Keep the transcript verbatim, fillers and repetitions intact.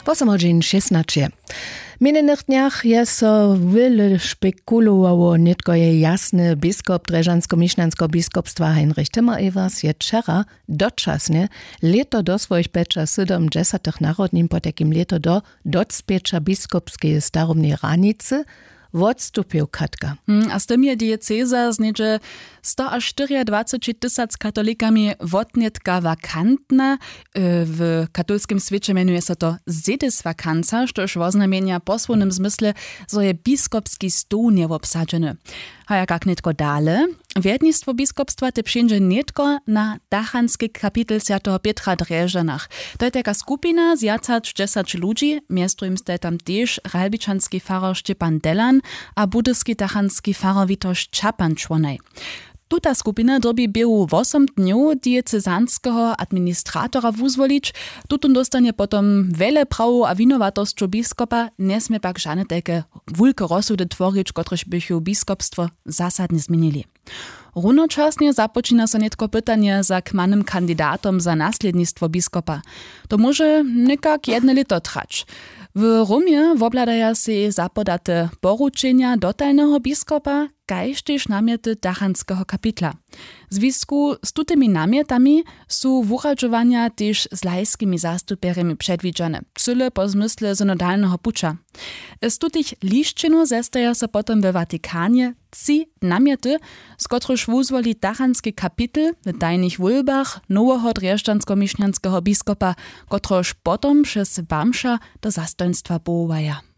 osem godzin szesnaście. W minionych dniach je so wiele spekulowało, nitko je jasny biskop Dreżansko-Mišňansko biskupstwa Heinrich Timmer-Evers je wczera doczasnie leto do swoich pecza siedemdziesiątych narodnim po takim leto do docpiecza biskupskiej staromnej ranicy odstúpil Katka. Mm, a z tym je dieceza zniedzie sto až dwadzieścia cztery tysac katolikami wotnietka wakantna. W katolskim świecie mianuje się to zedys wakanca, što już oznamienia po swoim zmysle, że je biskupski stół nie obsadzony. A jak netko dale, wiednictwo biskupstwa te przyjdzie netko na dachanski kapitel Świętego Pietra Dreżanach. To je taka skupina z dziesięć ludzi, miastujem ste tam też ralbiczanski farar Szczepan Delan a budyski dachanski farar Witosz Czapan członej. Tuta skupina drobi był osem dniów diecezanskiego administratora wuzwolić. Tutun dostanie potom wiele praw a winowatości biskupa, nie smie pak żadne takie wulke rozsudy tworzyć, któreś by się biskupstwo zasadnie zmienili. Równoczasnie zapoczyna się netko pytanie za kmanym kandydatom za naslednictwo biskupa. To może niekak jedno lito trać. W Rumie wobladaja się zapodate poruczenia dotalnego biskupa, kaž tež namiety dachanskiego kapitla. W związku z tutymi namietami są wuradżowania też z lajskimi zastupierami przedwidziane, cyle po zmysle synodalnego pucza. Z tutych liszczynów zestaja się potem we Watykanie trzy namiety, z których wuzwoli dachanski kapitel w tajnych wulbach nowego dreżdżansko-mišňanskiego biskupa, któryż potem przez Bamsza do zastojństwa powołaja.